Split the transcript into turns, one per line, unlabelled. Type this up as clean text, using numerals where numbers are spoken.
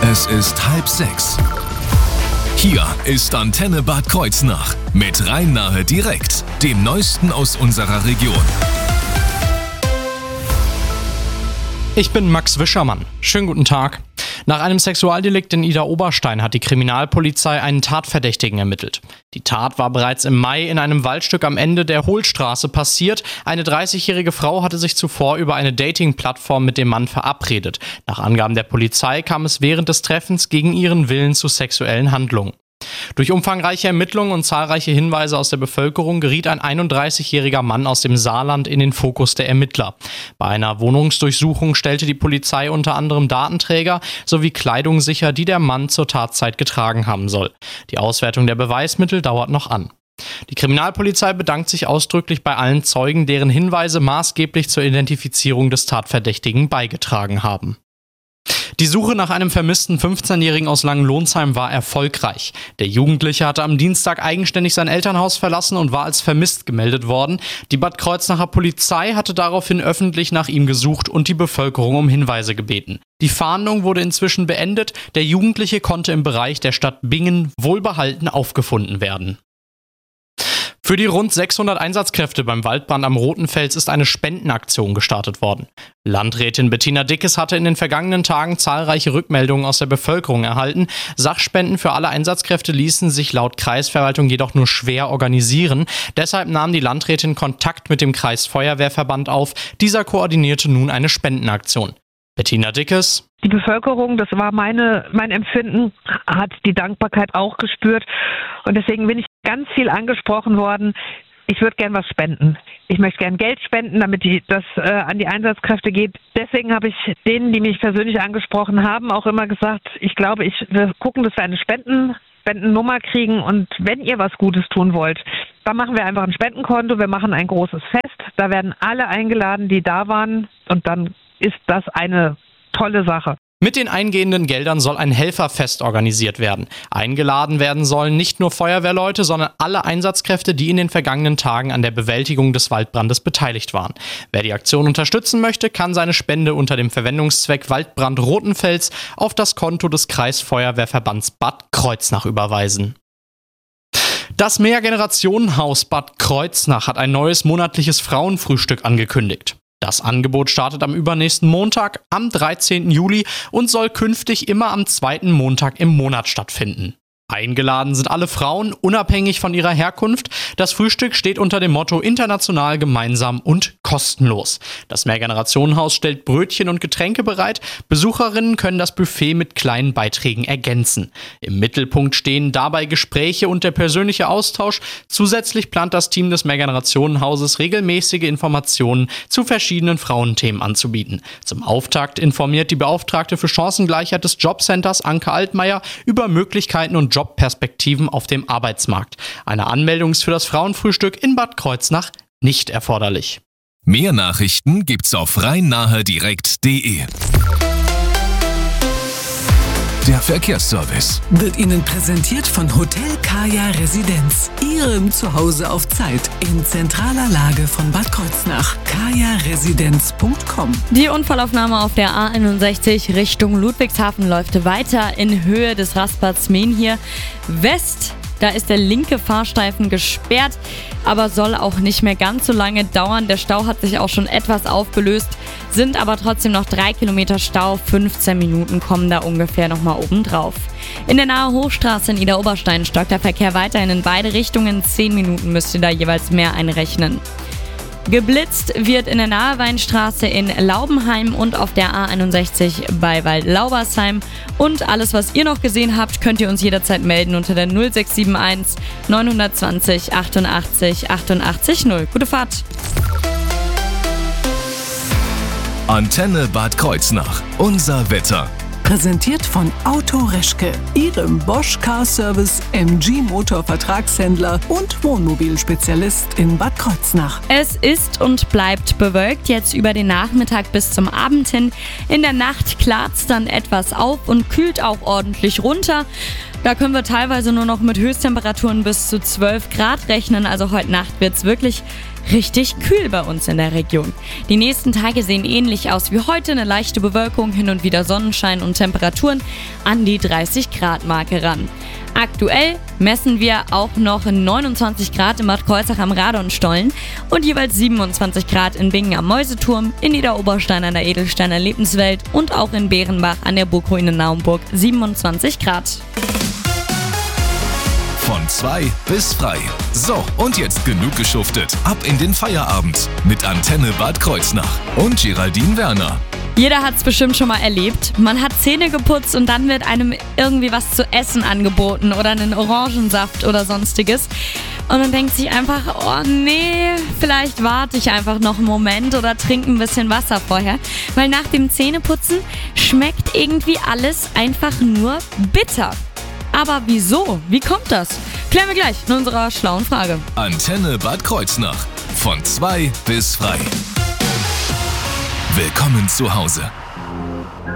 Es ist 5:30. Hier ist Antenne Bad Kreuznach mit Rhein-Nahe direkt, dem Neuesten aus unserer Region.
Ich bin Max Wischermann. Schönen guten Tag. Nach einem Sexualdelikt in Idar-Oberstein hat die Kriminalpolizei einen Tatverdächtigen ermittelt. Die Tat war bereits im Mai in einem Waldstück am Ende der Hohlstraße passiert. Eine 30-jährige Frau hatte sich zuvor über eine Dating-Plattform mit dem Mann verabredet. Nach Angaben der Polizei kam es während des Treffens gegen ihren Willen zu sexuellen Handlungen. Durch umfangreiche Ermittlungen und zahlreiche Hinweise aus der Bevölkerung geriet ein 31-jähriger Mann aus dem Saarland in den Fokus der Ermittler. Bei einer Wohnungsdurchsuchung stellte die Polizei unter anderem Datenträger sowie Kleidung sicher, die der Mann zur Tatzeit getragen haben soll. Die Auswertung der Beweismittel dauert noch an. Die Kriminalpolizei bedankt sich ausdrücklich bei allen Zeugen, deren Hinweise maßgeblich zur Identifizierung des Tatverdächtigen beigetragen haben. Die Suche nach einem vermissten 15-Jährigen aus Langenlohnsheim war erfolgreich. Der Jugendliche hatte am Dienstag eigenständig sein Elternhaus verlassen und war als vermisst gemeldet worden. Die Bad Kreuznacher Polizei hatte daraufhin öffentlich nach ihm gesucht und die Bevölkerung um Hinweise gebeten. Die Fahndung wurde inzwischen beendet. Der Jugendliche konnte im Bereich der Stadt Bingen wohlbehalten aufgefunden werden. Für die rund 600 Einsatzkräfte beim Waldbrand am Rotenfels ist eine Spendenaktion gestartet worden. Landrätin Bettina Dickes hatte in den vergangenen Tagen zahlreiche Rückmeldungen aus der Bevölkerung erhalten. Sachspenden für alle Einsatzkräfte ließen sich laut Kreisverwaltung jedoch nur schwer organisieren. Deshalb nahm die Landrätin Kontakt mit dem Kreisfeuerwehrverband auf. Dieser koordinierte nun eine Spendenaktion. Bettina Dickes:
Die Bevölkerung, das war mein Empfinden, hat die Dankbarkeit auch gespürt. Und deswegen bin ich ganz viel angesprochen worden. Ich würde gern was spenden. Ich möchte gern Geld spenden, damit das an die Einsatzkräfte geht. Deswegen habe ich denen, die mich persönlich angesprochen haben, auch immer gesagt, ich glaube, wir gucken, dass wir eine Spendennummer kriegen. Und wenn ihr was Gutes tun wollt, dann machen wir einfach ein Spendenkonto. Wir machen ein großes Fest. Da werden alle eingeladen, die da waren. Und dann ist das eine tolle Sache.
Mit den eingehenden Geldern soll ein Helferfest organisiert werden. Eingeladen werden sollen nicht nur Feuerwehrleute, sondern alle Einsatzkräfte, die in den vergangenen Tagen an der Bewältigung des Waldbrandes beteiligt waren. Wer die Aktion unterstützen möchte, kann seine Spende unter dem Verwendungszweck Waldbrand Rotenfels auf das Konto des Kreisfeuerwehrverbands Bad Kreuznach überweisen. Das Mehrgenerationenhaus Bad Kreuznach hat ein neues monatliches Frauenfrühstück angekündigt. Das Angebot startet am übernächsten Montag, am 13. Juli und soll künftig immer am zweiten Montag im Monat stattfinden. Eingeladen sind alle Frauen, unabhängig von ihrer Herkunft. Das Frühstück steht unter dem Motto international, gemeinsam und kostenlos. Das Mehrgenerationenhaus stellt Brötchen und Getränke bereit. Besucherinnen können das Buffet mit kleinen Beiträgen ergänzen. Im Mittelpunkt stehen dabei Gespräche und der persönliche Austausch. Zusätzlich plant das Team des Mehrgenerationenhauses regelmäßige Informationen zu verschiedenen Frauenthemen anzubieten. Zum Auftakt informiert die Beauftragte für Chancengleichheit des Jobcenters Anke Altmaier über Möglichkeiten und Jobperspektiven auf dem Arbeitsmarkt. Eine Anmeldung ist für das Frauenfrühstück in Bad Kreuznach nicht erforderlich.
Mehr Nachrichten gibt's auf rhein-nahe-direkt.de. Der Verkehrsservice
wird Ihnen präsentiert von Hotel Kaya Residenz. Ihrem Zuhause auf Zeit in zentraler Lage von Bad Kreuznach. kajaresidenz.com.
Die Unfallaufnahme auf der A61 Richtung Ludwigshafen läuft weiter in Höhe des Rastplatz Menhir West. Da ist der linke Fahrstreifen gesperrt, aber soll auch nicht mehr ganz so lange dauern. Der Stau hat sich auch schon etwas aufgelöst, sind aber trotzdem noch 3 Kilometer Stau. 15 Minuten kommen da ungefähr nochmal oben drauf. In der Nahe Hochstraße in Idar-Oberstein stockt der Verkehr weiterhin in beide Richtungen. 10 Minuten müsst ihr da jeweils mehr einrechnen. Geblitzt wird in der Nahe Weinstraße in Laubenheim und auf der A61 bei Waldlaubersheim. Und alles, was ihr noch gesehen habt, könnt ihr uns jederzeit melden unter der 0671 920 88 88 0. Gute Fahrt!
Antenne Bad Kreuznach. Unser Wetter.
Präsentiert von Auto Reschke, Ihrem Bosch Car Service, MG Motor Vertragshändler und Wohnmobilspezialist in Bad Kreuznach.
Es ist und bleibt bewölkt, jetzt über den Nachmittag bis zum Abend hin. In der Nacht klart's dann etwas auf und kühlt auch ordentlich runter. Da können wir teilweise nur noch mit Höchsttemperaturen bis zu 12 Grad rechnen, also heute Nacht wird's wirklich richtig kühl bei uns in der Region. Die nächsten Tage sehen ähnlich aus wie heute, eine leichte Bewölkung, hin und wieder Sonnenschein und Temperaturen an die 30 Grad Marke ran. Aktuell messen wir auch noch 29 Grad in Bad Kreuznach am Radonstollen und jeweils 27 Grad in Bingen am Mäuseturm, in Niederoberstein an der Edelsteiner Lebenswelt und auch in Bärenbach an der Burgruine Naumburg 27 Grad.
Von 2 bis frei. So, und jetzt genug geschuftet. Ab in den Feierabend mit Antenne Bad Kreuznach und Geraldine Werner.
Jeder hat es bestimmt schon mal erlebt. Man hat Zähne geputzt und dann wird einem irgendwie was zu essen angeboten oder einen Orangensaft oder sonstiges. Und man denkt sich einfach, oh nee, vielleicht warte ich einfach noch einen Moment oder trinke ein bisschen Wasser vorher. Weil nach dem Zähneputzen schmeckt irgendwie alles einfach nur bitter. Aber wieso? Wie kommt das? Klären wir gleich in unserer schlauen Frage.
Antenne Bad Kreuznach. Von 2 bis frei. Willkommen zu Hause.